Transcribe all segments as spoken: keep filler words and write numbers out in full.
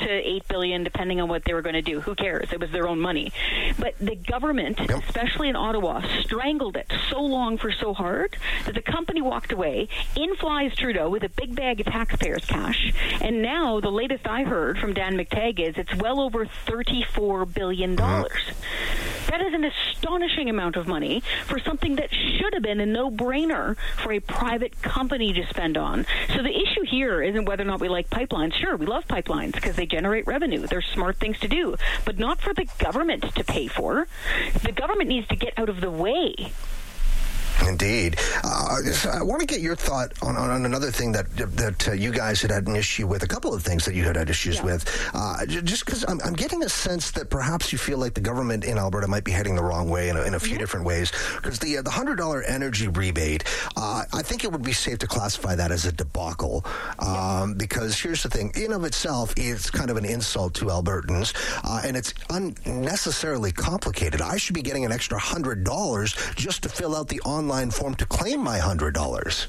to eight billion dollars, depending on what they were going to do. Who cares? It was their own money. But the government, yep. especially in Ottawa, strangled it so long for so hard that the company walked away. In flies Trudeau with a big bag of taxpayers' cash. And now the latest I heard from Dan McTagg is it's well over thirty-four billion dollars. Mm-hmm. That is an astonishing amount of money for something that should have been a no-brainer for a private company to spend on. So the issue here isn't whether or not we like pipelines. Sure, we love pipelines because they generate revenue. They're smart things to do, but not for the government to pay for. The government needs to get out of the way. Indeed. Uh, I want to get your thought on, on another thing that that uh, you guys had had an issue with, a couple of things that you had had issues yeah. with, uh, just because I'm, I'm getting a sense that perhaps you feel like the government in Alberta might be heading the wrong way in a, in a few mm-hmm. different ways, because the, uh, the one hundred dollars energy rebate, uh, I think it would be safe to classify that as a debacle, um, yeah. because here's the thing, in of itself, it's kind of an insult to Albertans, uh, and it's unnecessarily complicated. I should be getting an extra one hundred dollars just to fill out the online Online form to claim my one hundred dollars.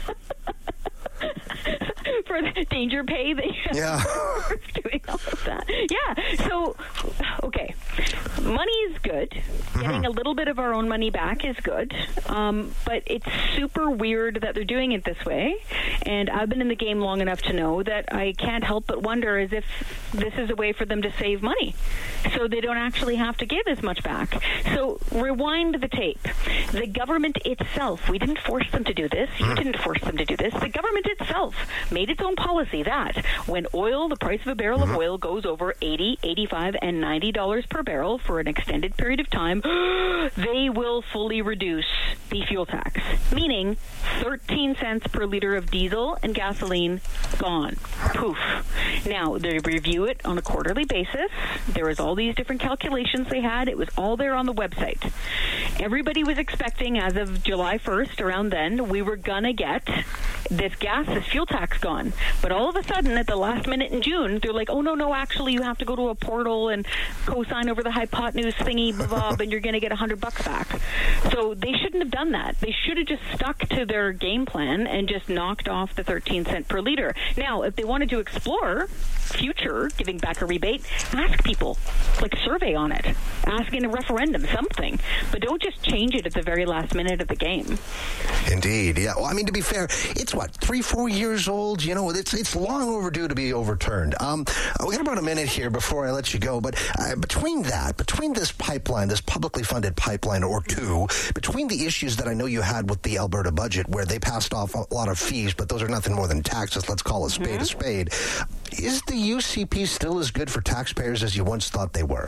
For the danger pay that you yeah. doing all of that. Yeah. So, okay. Money is good. Mm-hmm. Getting a little bit of our own money back is good. Um, but it's super weird that they're doing it this way. And I've been in the game long enough to know that I can't help but wonder as if this is a way for them to save money. So they don't actually have to give as much back. So rewind the tape. The government itself, we didn't force them to do this. You mm. didn't force them to do this. The government itself made its own policy that when oil, the price of a barrel mm-hmm. of oil goes over eighty, eighty-five, and ninety dollars per barrel for an extended period of time, they will fully reduce the fuel tax, meaning thirteen cents per liter of diesel and gasoline gone. Poof. Now, they review it on a quarterly basis. There was all these different calculations they had. It was all there on the website. Everybody was expecting as of July first, around then, we were going to get this gas, this fuel tax gone. But all of a sudden, at the last minute in June, they're like, oh, no, no, actually, you have to go to a portal and co-sign over the hypotenuse thingy, bob, and you're going to get one hundred bucks back. So they shouldn't have done that. They should have just stuck to their game plan and just knocked off the thirteen cent per liter. Now, if they wanted to explore future giving back a rebate, ask people, like survey on it, ask in a referendum, something. But don't just change it at the very last minute of the game. Indeed, yeah. Well, I mean, to be fair, it's what, three, four years old? You know, it's it's long overdue to be overturned. Um, we got about a minute here before I let you go, but uh, between that, between this pipeline, this publicly funded pipeline or two, between the issues that I know you had with the Alberta budget, where they passed off a lot of fees, but those are nothing more than taxes, let's call a spade mm-hmm. a spade, is the U C P still as good for taxpayers as you once thought they were?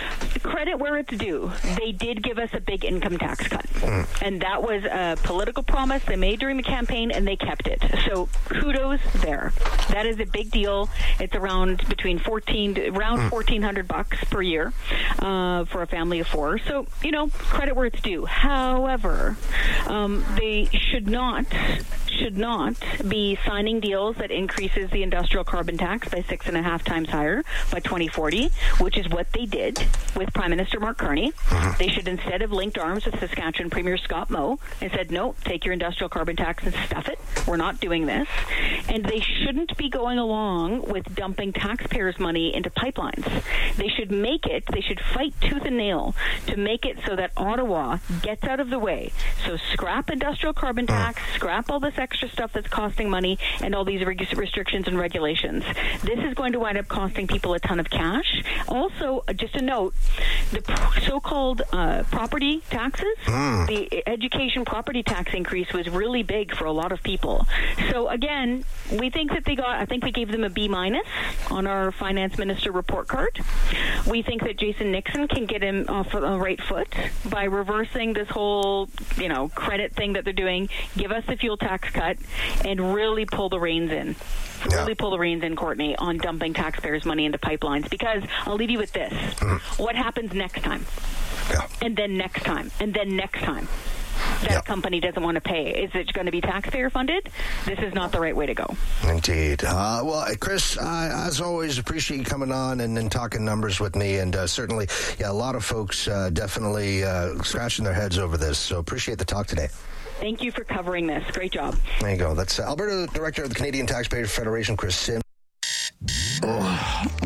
Credit where it's due. They did give us a big income tax cut. Mm. And that was a political promise they made during the campaign, and they kept it. So kudos there. That is a big deal. It's around between fourteen to, around mm. fourteen hundred bucks per year uh, for a family of four. So, you know, credit where it's due. However, um, they should not should not be signing deals that increases the industrial carbon tax by six and a half times higher by twenty forty, which is what they did with Prime Minister Mark Carney. Mm-hmm. They should instead have linked arms with Saskatchewan Premier Scott Moe and said, no, take your industrial carbon tax and stuff it. We're not doing this. And they shouldn't be going along with dumping taxpayers' money into pipelines. They should make it, they should fight tooth and nail to make it so that Ottawa gets out of the way. So scrap industrial carbon tax, scrap all this extra stuff that's costing money, and all these reg- restrictions and regulations. This is going to wind up costing people a ton of cash. Also, just a note, the p- so-called uh, property taxes, mm. the education property tax increase was really big for a lot of people. So again, we think that they got, I think we gave them a B minus on our finance minister report card. We think that Jason Nixon can get him off the right foot by reversing this whole, you know, credit thing that they're doing, give us the fuel tax cut, and really pull the reins in. Yeah. Really pull the reins in, Courtney, on dumping taxpayers' money into pipelines. Because I'll leave you with this. Mm-hmm. What happens next time? Yeah. And then next time. And then next time. That yep. company doesn't want to pay. Is it going to be taxpayer funded? This is not the right way to go. Indeed. Uh, well, Chris, uh, as always, appreciate you coming on and, and talking numbers with me. And uh, certainly, yeah, a lot of folks uh, definitely uh, scratching their heads over this. So appreciate the talk today. Thank you for covering this. Great job. There you go. That's uh, Alberta Director of the Canadian Taxpayers Federation, Chris Sims. Oh.